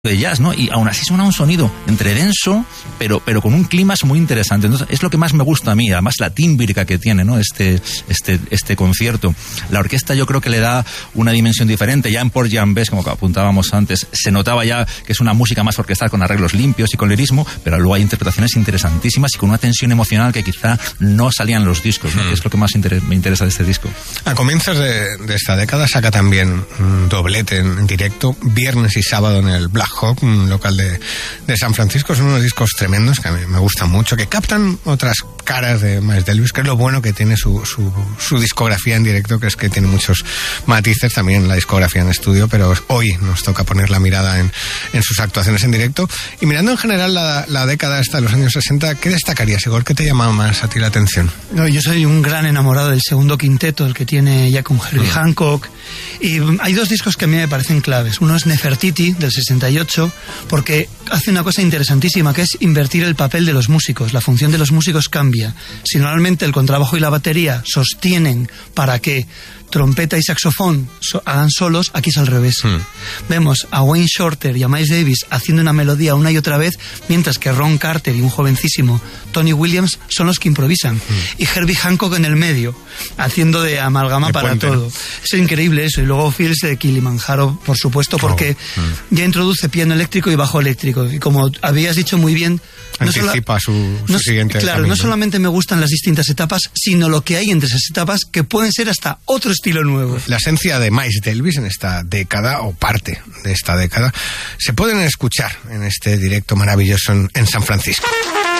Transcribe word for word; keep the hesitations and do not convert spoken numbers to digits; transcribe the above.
de jazz, ¿no? Y aún así suena un sonido entre denso, pero, pero con un clima muy interesante. Entonces, es lo que más me gusta a mí, además la tímbrica que tiene, ¿no? Este, este, este concierto. La orquesta yo creo que le da una dimensión diferente. Ya en Port Jam Best, como apuntábamos antes, se notaba ya que es una música más orquestal con arreglos limpios y con lirismo, pero luego hay interpretaciones interesantísimas y con una tensión emocional que quizá no salían en los discos, ¿no? Hmm. Es lo que más inter- me interesa de este disco. A comienzos de, de esta década saca también un doblete en, en directo, viernes y sábado en el Black Hawk, un local de, de San Francisco. Son unos discos tremendos que a mí me gustan mucho, que captan otras caras de Miles Davis, que es lo bueno que tiene su, su, su discografía en directo, que es que tiene muchos matices, también la discografía en estudio, pero hoy nos toca poner la mirada en, en sus actuaciones en directo. Y mirando en general la, la década esta de los años sesenta, ¿qué destacarías, Igor? ¿Qué te llamaba más a ti la atención? No, yo soy un gran enamorado del segundo quinteto, el que tiene ya con Herbie mm. Hancock, y hay dos discos que a mí me parecen claves. Uno es Nefertiti, del sesenta y ocho, porque hace una cosa interesantísima, que es invertir el papel de los músicos. La función de los músicos cambia. Si normalmente el contrabajo y la batería sostienen para que trompeta y saxofón so, hagan solos, aquí es al revés. Hmm. Vemos a Wayne Shorter y a Miles Davis haciendo una melodía una y otra vez, mientras que Ron Carter y un jovencísimo Tony Williams son los que improvisan. Hmm. Y Herbie Hancock en el medio, haciendo de amalgama de para puente. Todo. Es increíble eso. Y luego Fields de Kilimanjaro, por supuesto, porque oh. hmm. ya introduce piano eléctrico y bajo eléctrico. Y como habías dicho muy bien, anticipa no sola, su, su no, siguiente Claro, camino. No solamente me gustan las distintas etapas, sino lo que hay entre esas etapas, que pueden ser hasta otro estilo nuevo. La esencia de Miles Davis en esta década, o parte de esta década, se pueden escuchar en este directo maravilloso en, en San Francisco.